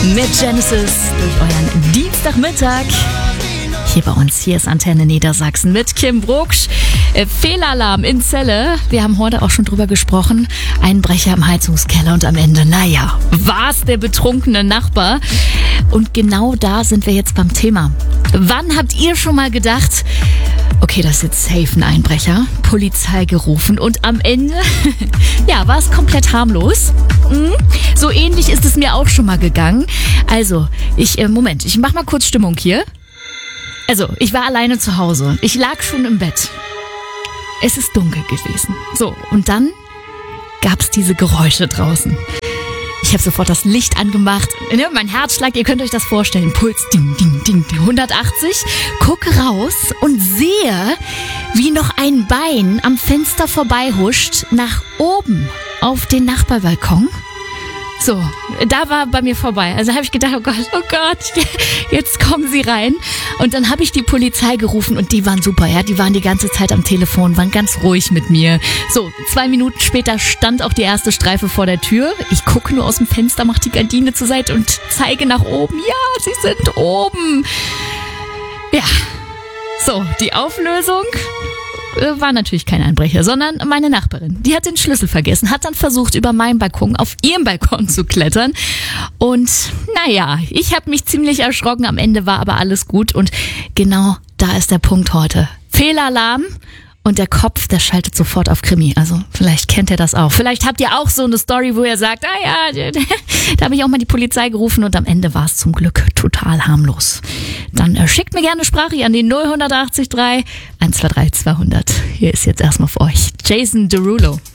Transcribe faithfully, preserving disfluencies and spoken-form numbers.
mit Genesis durch euren Dienstagmittag. Hier bei uns, hier ist Antenne Niedersachsen mit Kim Brucksch. Äh, Fehlalarm in Celle. Wir haben heute auch schon drüber gesprochen. Einbrecher im Heizungskeller und am Ende, naja, war's der betrunkene Nachbar. Und genau da sind wir jetzt beim Thema. Wann habt ihr schon mal gedacht, okay, das ist jetzt safe ein Einbrecher, Polizei gerufen und am Ende, ja, war es komplett harmlos. Mhm. So ähnlich ist es mir auch schon mal gegangen. Also, ich, äh, Moment, ich mach mal kurz Stimmung hier. Also, ich war alleine zu Hause. Ich lag schon im Bett. Es ist dunkel gewesen. So, und dann gab's diese Geräusche draußen. Ich habe sofort das Licht angemacht. Ne, mein Herzschlag, ihr könnt euch das vorstellen. Puls, ding, ding, ding, hundertachtzig. Gucke raus und sehe, wie noch ein Bein am Fenster vorbeihuscht nach oben auf den Nachbarbalkon. So, da war bei mir vorbei. Also habe ich gedacht, oh Gott, oh Gott, jetzt kommen sie rein. Und dann habe ich die Polizei gerufen und die waren super, ja. Die waren die ganze Zeit am Telefon, waren ganz ruhig mit mir. So, zwei Minuten später stand auch die erste Streife vor der Tür. Ich gucke nur aus dem Fenster, mache die Gardine zur Seite und zeige nach oben. Ja, sie sind oben. Ja, so, die Auflösung war natürlich kein Einbrecher, sondern meine Nachbarin. Die hat den Schlüssel vergessen, hat dann versucht, über meinen Balkon auf ihren Balkon zu klettern. Und naja, ich habe mich ziemlich erschrocken. Am Ende war aber alles gut. Und genau da ist der Punkt heute. Fehlalarm. Und der Kopf, der schaltet sofort auf Krimi. Also vielleicht kennt ihr das auch. Vielleicht habt ihr auch so eine Story, wo ihr sagt, ah ja, da habe ich auch mal die Polizei gerufen und am Ende war es zum Glück total harmlos. Dann äh, schickt mir gerne Sprache an die null acht drei eins zwei drei zweihundert. Hier ist jetzt erstmal für euch Jason Derulo.